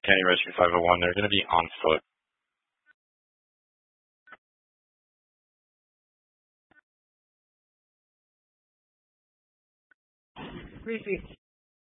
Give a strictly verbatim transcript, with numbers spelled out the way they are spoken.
County Rescue five oh one. They're going to be on foot. Three feet.